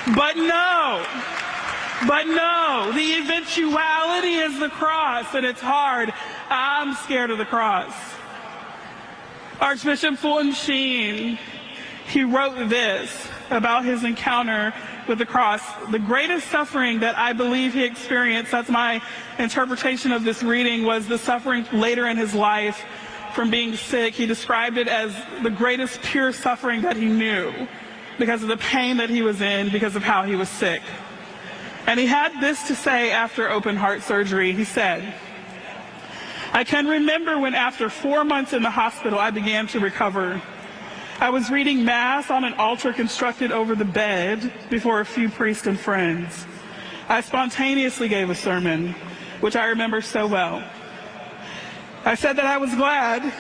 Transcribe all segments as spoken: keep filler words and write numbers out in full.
But no, but no, the eventuality is the cross, and it's hard. I'm scared of the cross. Archbishop Fulton Sheen, he wrote this about his encounter with the cross. The greatest suffering that I believe he experienced, that's my interpretation of this reading, was the suffering later in his life from being sick. He described it as the greatest pure suffering that he knew because of the pain that he was in, because of how he was sick. And he had this to say after open heart surgery. He said, "I can remember when after four months in the hospital I began to recover. I was reading Mass on an altar constructed over the bed before a few priests and friends. I spontaneously gave a sermon, which I remember so well. I said that I was glad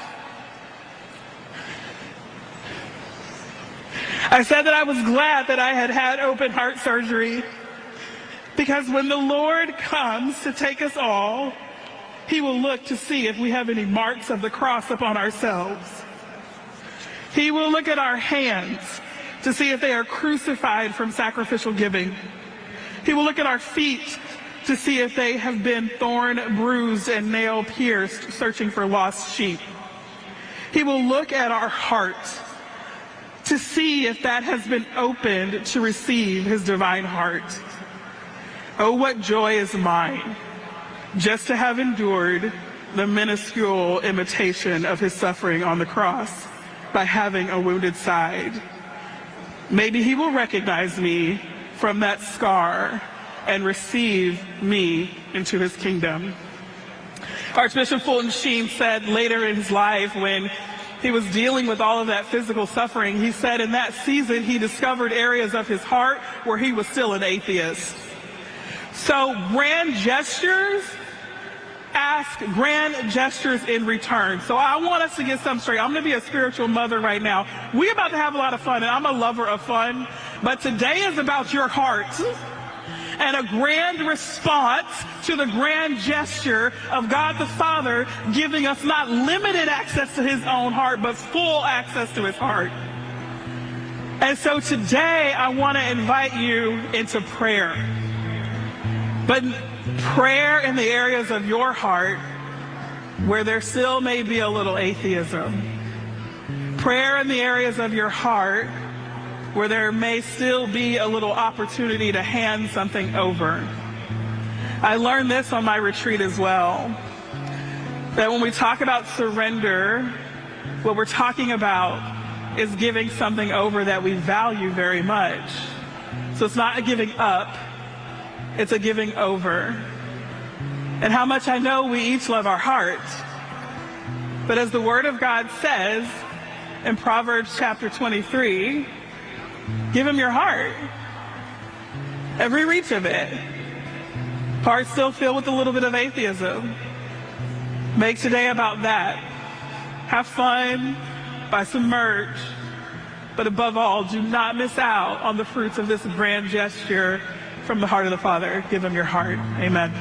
I said that I was glad that I had had open heart surgery, because when the Lord comes to take us all, he will look to see if we have any marks of the cross upon ourselves. He will look at our hands to see if they are crucified from sacrificial giving. He will look at our feet to see if they have been thorn bruised and nail pierced, searching for lost sheep. He will look at our heart to see if that has been opened to receive his divine heart. Oh, what joy is mine just to have endured the minuscule imitation of his suffering on the cross by having a wounded side. Maybe he will recognize me from that scar and receive me into his kingdom." Archbishop Fulton Sheen said later in his life, when he was dealing with all of that physical suffering, he said in that season he discovered areas of his heart where he was still an atheist. So grand gestures ask grand gestures in return. So I want us to get something straight. I'm going to be a spiritual mother right now. We're about to have a lot of fun, and I'm a lover of fun. But today is about your heart and a grand response to the grand gesture of God the Father giving us not limited access to his own heart, but full access to his heart. And so today I want to invite you into prayer. But prayer in the areas of your heart where there still may be a little atheism. Prayer in the areas of your heart where there may still be a little opportunity to hand something over. I learned this on my retreat as well, that when we talk about surrender, what we're talking about is giving something over that we value very much. So it's not a giving up, it's a giving over. And how much I know we each love our heart. But as the Word of God says in Proverbs chapter twenty-three, give him your heart. Every reach of it. Heart still filled with a little bit of atheism. Make today about that. Have fun, buy some merch, but above all, do not miss out on the fruits of this grand gesture from the heart of the Father. Give him your heart. Amen.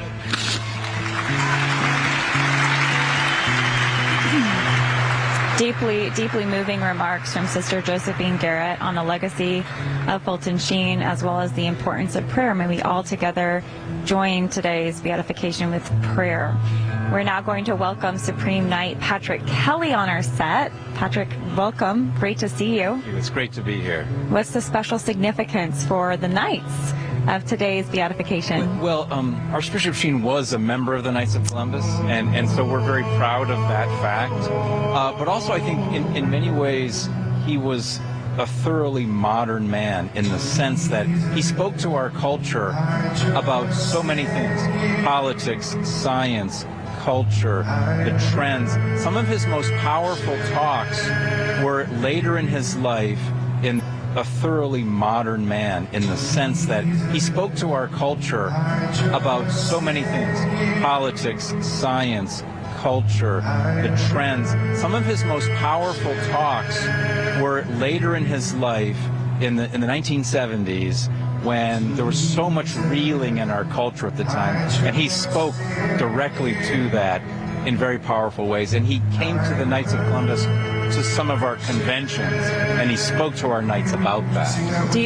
Deeply, deeply moving remarks from Sister Josephine Garrett on the legacy of Fulton Sheen, as well as the importance of prayer. May we all together join today's beatification with prayer. We're now going to welcome Supreme Knight Patrick Kelly on our set. Patrick, welcome. Great to see you. It's great to be here. What's the special significance for the Knights of today's beatification? Well, um, Archbishop Sheen was a member of the Knights of Columbus, and, and so we're very proud of that fact. Uh, but also, I think in, in many ways, he was a thoroughly modern man in the sense that he spoke to our culture about so many things: politics, science, culture, the trends. Some of his most powerful talks were later in his life in a thoroughly modern man in the sense that he spoke to our culture about so many things: politics, science, culture, the trends. Some of his most powerful talks were later in his life in the in the nineteen seventies, when there was so much reeling in our culture at the time, and he spoke directly to that in very powerful ways. And he came to the Knights of Columbus, to some of our conventions, and he spoke to our knights about that. Do you